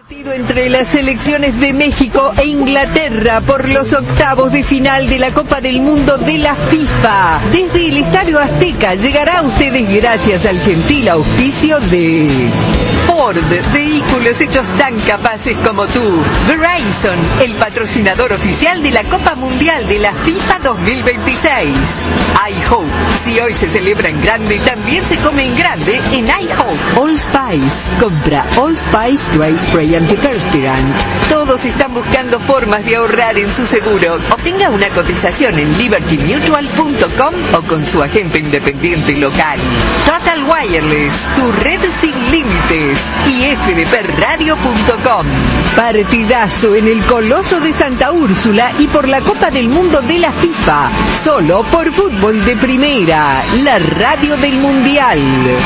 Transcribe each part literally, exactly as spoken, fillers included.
Partido entre las selecciones de México e Inglaterra por los octavos de final de la Copa del Mundo de la FIFA. Desde el Estadio Azteca llegará a ustedes gracias al gentil auspicio de Ford, vehículos hechos tan capaces como tú. Verizon, el patrocinador oficial de la Copa Mundial de la FIFA dos mil veintiséis. iHope, si hoy se celebra en grande, también se come en grande en iHope. Allspice, compra Allspice Dry Spray Antiperspirant. Todos están buscando formas de ahorrar en su seguro. Obtenga una cotización en liberty mutual punto com o con su agente independiente local. Total Wireless, tu red sin límites. Y f d p radio punto com. Partidazo en el Coloso de Santa Úrsula y por la Copa del Mundo de la FIFA. Solo por Fútbol de Primera, la radio del Mundial.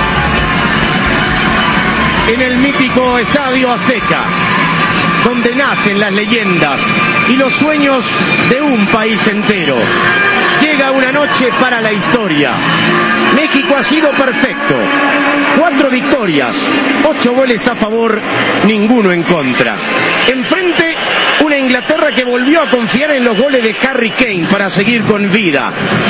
En el mítico Estadio Azteca, donde nacen las leyendas y los sueños de un país entero, llega una noche para la historia. México ha sido perfecto. Cuatro victorias, ocho goles a favor, ninguno en contra. Enfrente, una Inglaterra que volvió a confiar en los goles de Harry Kane para seguir con vida.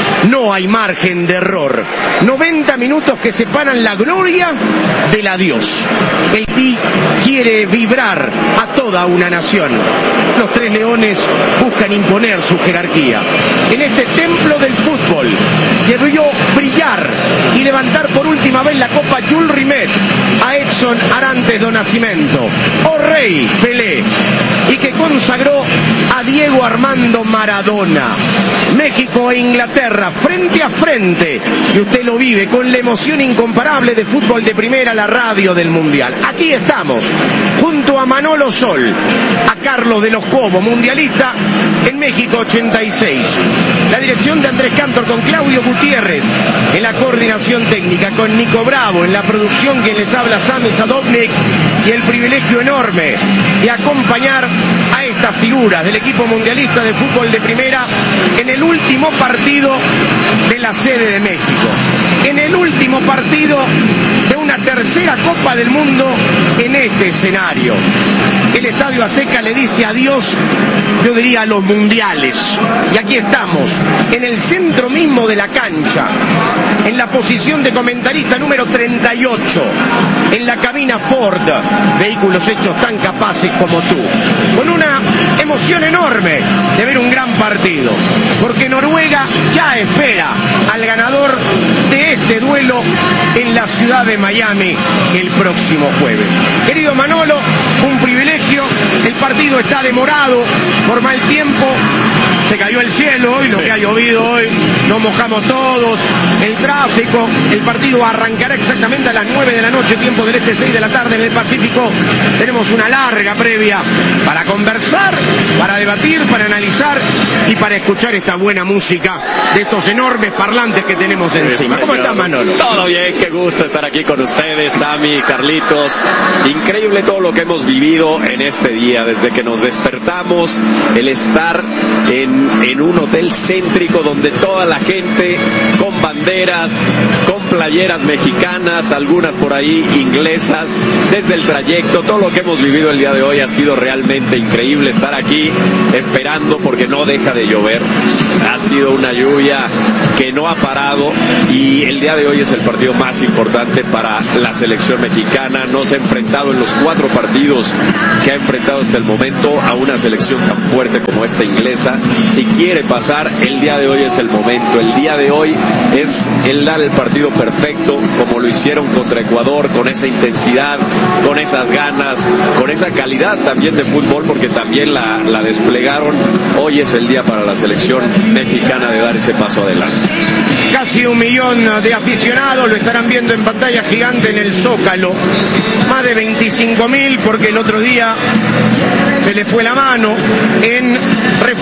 No hay margen de error. noventa minutos que separan la gloria del adiós. El Tri quiere vibrar a toda una nación. Los tres leones buscan imponer su jerarquía. En este templo del fútbol debió brillar y levantar por última vez la Copa Jules Rimet a Edson Arantes do Nascimento, o Rey Pelé, y que consagró a Diego Armando Maradona. México e Inglaterra frente a frente, y usted lo vive con la emoción incomparable de Fútbol de Primera, la radio del Mundial. Aquí estamos, junto a Manolo Sol, a Carlos de los Cobos, mundialista en México ochenta y seis. La dirección de Andrés Cantor con Claudio Gutiérrez en la coordinación técnica, con Nico Bravo en la producción, quien les habla Sami Sadovnik, y el privilegio enorme de acompañar a estas figuras del equipo mundialista de Fútbol de Primera en el último partido de la sede de México, en el último partido de una tercera Copa del Mundo en este escenario. El Estadio Azteca le dice adiós, yo diría, a los mundiales. Y aquí estamos, en el centro mismo de la cancha, en la posición de comentarista número treinta y ocho, en la cabina Ford, vehículos hechos tan capaces como tú, con una emoción enorme de ver un gran partido, porque Noruega ya espera al ganador de este duelo en la ciudad de Miami el próximo jueves. Querido Manolo, un privilegio. El partido está demorado por mal tiempo. Se cayó el cielo hoy, lo sí. que ha llovido hoy, nos mojamos todos, el tráfico. El partido arrancará exactamente a las nueve de la noche, tiempo del este, seis de la tarde en el Pacífico. Tenemos una larga previa para conversar, para debatir, para analizar y para escuchar esta buena música de estos enormes parlantes que tenemos sí, encima. ¿Cómo estás, Manolo? Todo bien, qué gusto estar aquí con ustedes, Sami, Carlitos. Increíble todo lo que hemos vivido en este día, desde que nos despertamos, el estar en en un hotel céntrico donde toda la gente con banderas, con playeras mexicanas, algunas por ahí inglesas, desde el trayecto, todo lo que hemos vivido el día de hoy ha sido realmente increíble. Estar aquí esperando porque no deja de llover, ha sido una lluvia que no ha parado y el día de hoy es el partido más importante para la selección mexicana. No se ha enfrentado en los cuatro partidos que ha enfrentado hasta el momento a una selección tan fuerte como esta inglesa. Si quiere pasar, el día de hoy es el momento. El día de hoy es el dar el partido perfecto, como lo hicieron contra Ecuador, con esa intensidad, con esas ganas, con esa calidad también de fútbol, porque también la, la desplegaron. Hoy es el día para la selección mexicana de dar ese paso adelante. Casi un millón de aficionados lo estarán viendo en pantalla gigante en el Zócalo. Más de veinticinco mil, porque el otro día se le fue la mano en Reforma, donde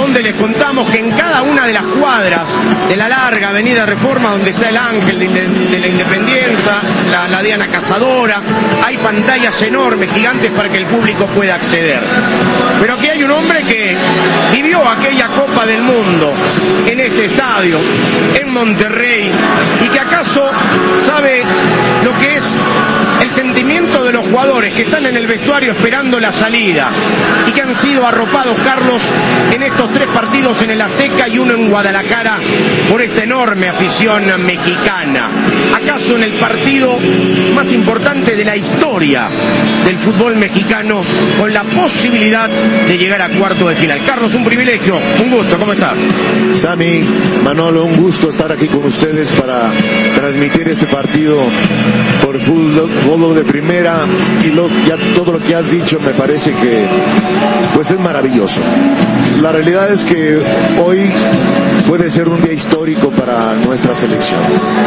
donde les contamos que en cada una de las cuadras de la larga avenida Reforma, donde está el Ángel de, de la Independencia, la, la Diana Cazadora, hay pantallas enormes, gigantes, para que el público pueda acceder. Pero aquí hay un hombre que vivió aquella Copa del Mundo en este estadio, en Monterrey, y que acaso sabe lo que es el sentimiento de los jugadores que están en el vestuario esperando la salida y que han sido arropados, Carlos, en estos tres partidos en el Azteca y uno en Guadalajara por esta enorme afición mexicana. ¿Acaso en el partido más importante de la historia del fútbol mexicano, con la posibilidad de llegar a cuarto de final? Carlos, un privilegio, un gusto, ¿cómo estás? Sammy, Manolo, un gusto estar aquí con ustedes para transmitir este partido por fútbol de primera, y lo, ya todo lo que has dicho me parece que pues es maravilloso. La realidad es que hoy puede ser un día histórico para nuestra selección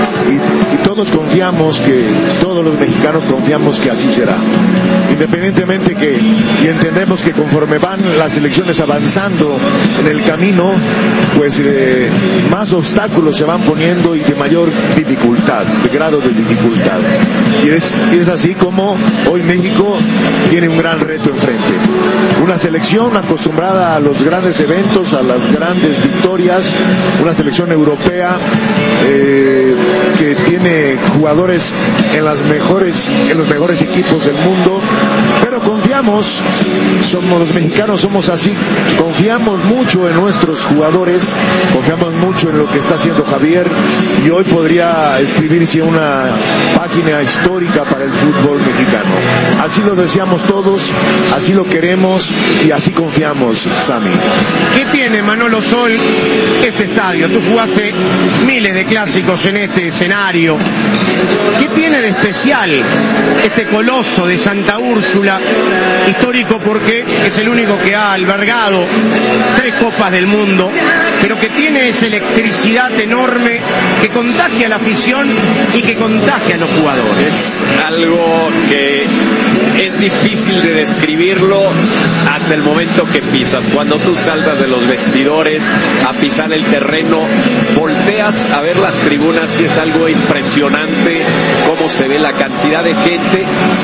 y, y todos confiamos que, todos los mexicanos confiamos que así será, independientemente que, y entendemos que conforme van las selecciones avanzando en el camino, pues eh, más obstáculos se van poniendo y de mayor dificultad, de grado de dificultad, y es, y es así como hoy México tiene un gran reto enfrente. Una selección acostumbrada a los grandes eventos, a las grandes victorias, una selección europea eh, que tiene jugadores en las mejores, en los mejores equipos del mundo, pero confiamos, somos los mexicanos, somos así, confiamos mucho en nuestros jugadores, confiamos mucho en lo que está haciendo Javier, y hoy podría escribirse una página histórica para el fútbol mexicano. Así lo deseamos todos, así lo queremos y así confiamos, Sammy. ¿Qué tiene, Manolo Sol, este estadio? Tú jugaste miles de clásicos en este escenario. ¿Qué tiene de especial este coloso de Santa Úrsula? Histórico porque es el único que ha albergado tres Copas del Mundo, pero que tiene esa electricidad enorme que contagia a la afición y que contagia a los jugadores. Es algo que es difícil de describirlo hasta el momento que pisas. Cuando tú saltas de los vestidores a pisar el terreno, volteas a ver las tribunas y es algo impresionante cómo se ve la cantidad de gente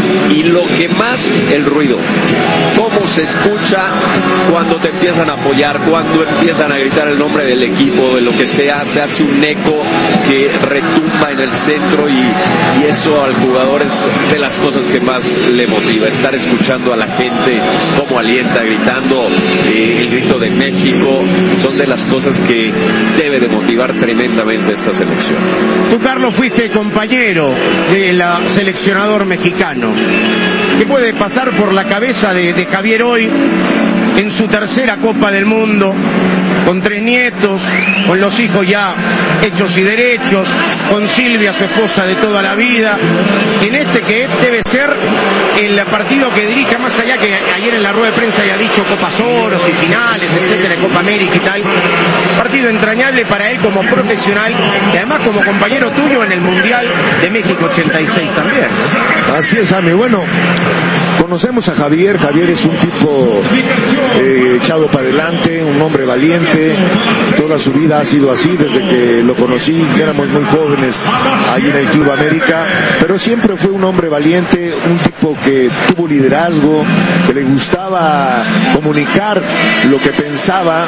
y lo que más, el ruido. Cómo se escucha cuando te empiezan a apoyar, cuando empiezan a gritar el nombre del equipo, de lo que sea, se hace un eco que retumba en el centro y, y eso al jugador es de las cosas que más le motiva, estar escuchando a la gente cómo alienta, gritando eh, el grito de México, son de las cosas que debe de motivar tremendamente a esta selección. Tú, Carlos, fuiste compañero del seleccionador mexicano. ¿Qué puede pasar por la cabeza de, de Javier hoy en su tercera Copa del Mundo, con tres nietos, con los hijos ya hechos y derechos, con Silvia, su esposa de toda la vida, en este que debe ser el partido que dirige, más allá que ayer en la rueda de prensa haya dicho Copas Oros y finales, etcétera, Copa América y tal, partido entrañable para él como profesional y además como compañero tuyo en el Mundial de México ochenta y seis también. Así es, Ami. Bueno, conocemos a Javier. Javier es un tipo eh, echado para adelante, un hombre valiente. Toda su vida ha sido así, desde que lo conocí, éramos muy jóvenes allí en el Club América, pero siempre fue un hombre valiente, un tipo que tuvo liderazgo, que le gustaba comunicar lo que pensaba,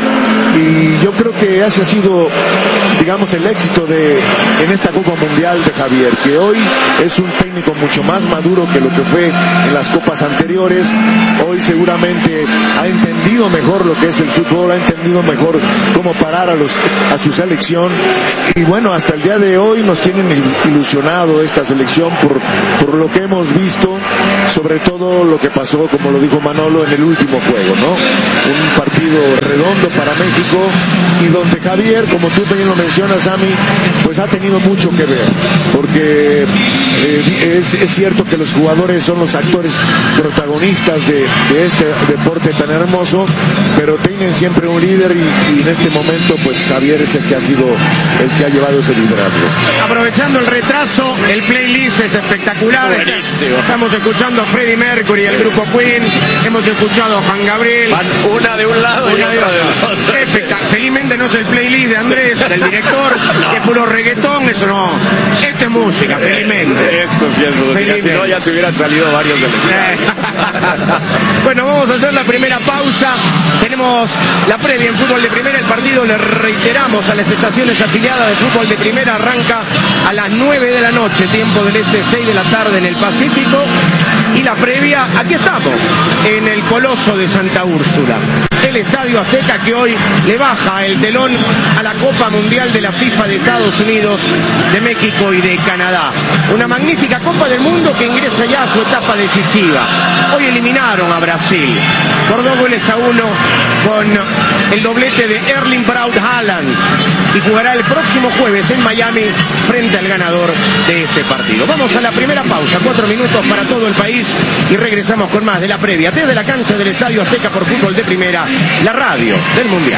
y yo creo que ese ha sido, digamos, el éxito de en esta Copa Mundial de Javier, que hoy es un técnico mucho más maduro que lo que fue en las copas anteriores. Hoy seguramente ha entendido mejor lo que es el fútbol, ha entendido mejor cómo parar a, los, a su selección, y bueno, hasta el día de hoy nos tienen ilusionado esta selección por, por lo que hemos visto, sobre todo lo que pasó, como lo dijo Manolo, en el último juego, ¿no? Un partido redondo para México, y donde Javier, como tú también lo mencionas, Sammy, pues ha tenido mucho que ver, porque eh, es, es cierto que los jugadores son los actores actores protagonistas de, de este deporte tan hermoso, pero tienen siempre un líder y, y en este momento pues Javier es el que ha sido el que ha llevado ese liderazgo. Aprovechando el retraso, el playlist es espectacular. Buenísimo. Estamos escuchando a Freddie Mercury y el grupo Queen, hemos escuchado a Juan Gabriel. Van una de un lado y otra del otro. Espectacular. Felizmente no es el playlist de Andrés, del director, no. Que es puro reggaetón, eso no. Esta es música, felizmente. Eso sí es música, si no ya se hubieran salido varios de los. Bueno, vamos a hacer la primera pausa. Tenemos la previa en fútbol de primera. El partido, le reiteramos a las estaciones afiliadas de fútbol de primera, arranca a las nueve de la noche, tiempo del este, seis de la tarde en el Pacífico. Y la previa, aquí estamos, en el Coloso de Santa Úrsula, el Estadio Azteca, que hoy le baja el telón a la Copa Mundial de la FIFA de Estados Unidos, de México y de Canadá. Una magnífica Copa del Mundo que ingresa ya a su etapa decisiva. Hoy eliminaron a Brasil por dos goles a uno con el doblete de Erling Braut Haaland, y jugará el próximo jueves en Miami frente al ganador de este partido. Vamos a la primera pausa, cuatro minutos para todo el país, y regresamos con más de la previa desde la cancha del Estadio Azteca por Fútbol de Primera, la radio del Mundial.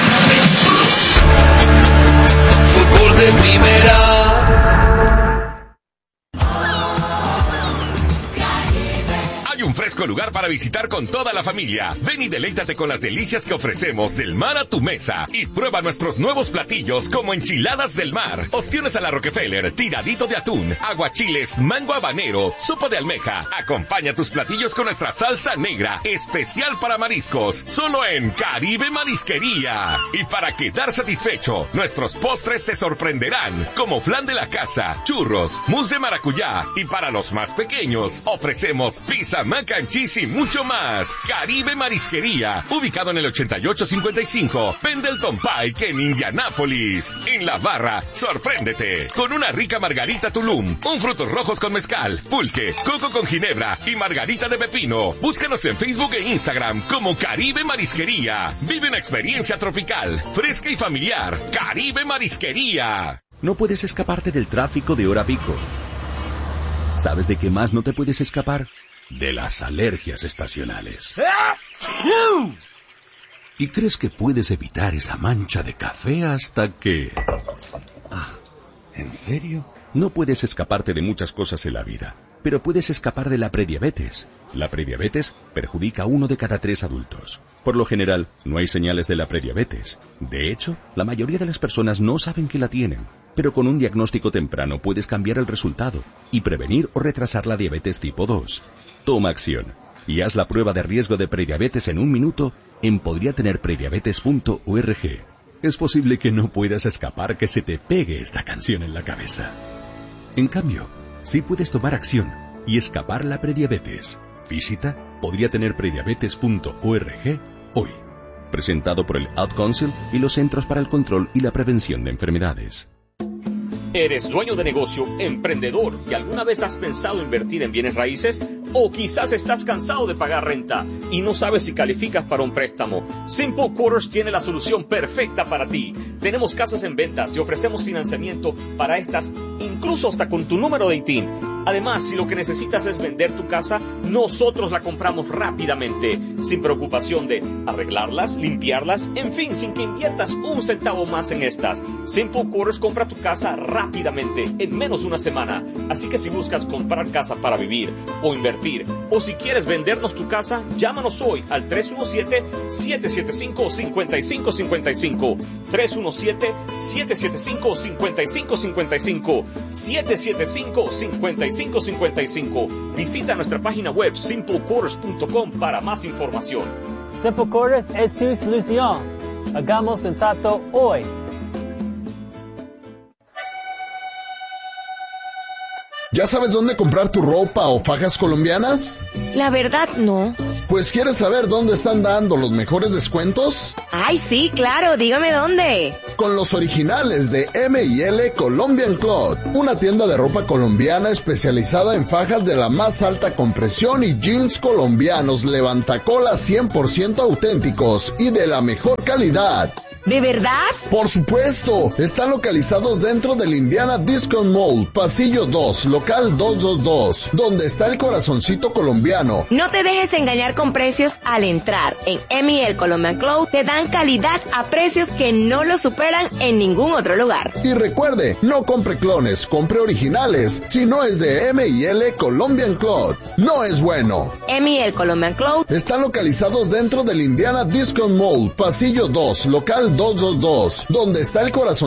Fútbol de Primera. Un fresco lugar para visitar con toda la familia. Ven y deleítate con las delicias que ofrecemos del mar a tu mesa y prueba nuestros nuevos platillos como enchiladas del mar, ostiones a la Rockefeller, tiradito de atún, aguachiles, mango habanero, sopa de almeja. Acompaña tus platillos con nuestra salsa negra, especial para mariscos, solo en Caribe Marisquería. Y para quedar satisfecho, nuestros postres te sorprenderán, como flan de la casa, churros, mousse de maracuyá, y para los más pequeños, ofrecemos pizza, mac and cheese y mucho más. Caribe Marisquería, ubicado en el ochenta y ocho cincuenta y cinco Pendleton Pike en Indianápolis. En la barra, sorpréndete con una rica margarita Tulum, un frutos rojos con mezcal, pulque, coco con ginebra y margarita de pepino. Búscanos en Facebook e Instagram como Caribe Marisquería. Vive una experiencia tropical, fresca y familiar. Caribe Marisquería. No puedes escaparte del tráfico de hora pico. ¿Sabes de qué más no te puedes escapar? De las alergias estacionales. Y crees que puedes evitar esa mancha de café hasta que... Ah, ¿en serio? No puedes escaparte de muchas cosas en la vida, pero puedes escapar de la prediabetes. La prediabetes perjudica a uno de cada tres adultos. Por lo general, no hay señales de la prediabetes. De hecho, la mayoría de las personas no saben que la tienen. Pero con un diagnóstico temprano puedes cambiar el resultado y prevenir o retrasar la diabetes tipo dos. Toma acción y haz la prueba de riesgo de prediabetes en un minuto en podría tener prediabetes punto org. Es posible que no puedas escapar que se te pegue esta canción en la cabeza. En cambio, sí puedes tomar acción y escapar la prediabetes. Visita podría tener prediabetes punto org hoy. Presentado por el Ad Council y los Centros para el Control y la Prevención de Enfermedades. ¿Eres dueño de negocio, emprendedor y alguna vez has pensado invertir en bienes raíces? O quizás estás cansado de pagar renta y no sabes si calificas para un préstamo. Simple Quarters tiene la solución perfecta para ti. Tenemos casas en ventas y ofrecemos financiamiento para estas, incluso hasta con tu número de I T I N. Además, si lo que necesitas es vender tu casa, nosotros la compramos rápidamente, sin preocupación de arreglarlas, limpiarlas, en fin, sin que inviertas un centavo más en estas. Simple Quarters compra tu casa rápidamente, en menos de una semana. Así que si buscas comprar casa para vivir o invertir, o si quieres vendernos tu casa, llámanos hoy al tres uno siete, siete siete cinco, cinco cinco cinco cinco, tres uno siete, siete siete cinco, cinco cinco cinco cinco, siete siete cinco, cinco cinco cinco cinco. Visita nuestra página web simple quarters punto com para más información. Simple Quarters es tu solución. Hagamos un trato hoy. ¿Ya sabes dónde comprar tu ropa o fajas colombianas? La verdad, no. Pues, ¿quieres saber dónde están dando los mejores descuentos? Ay, sí, claro, dígame dónde. Con los originales de M y L Colombian Cloth, una tienda de ropa colombiana especializada en fajas de la más alta compresión y jeans colombianos levantacolas cien por ciento auténticos y de la mejor calidad. ¿De verdad? Por supuesto, están localizados dentro del Indiana Discount Mall, pasillo dos, local doscientos veintidós, donde está el corazoncito colombiano. No te dejes engañar con precios al entrar. En M y L Colombian Cloth te dan calidad a precios que no lo superan en ningún otro lugar. Y recuerde, no compre clones, compre originales. Si no es de M y L Colombian Cloth, no es bueno. M y L Colombian Cloth están localizados dentro del Indiana Discount Mall, pasillo dos, local doscientos veintidós, donde está el corazón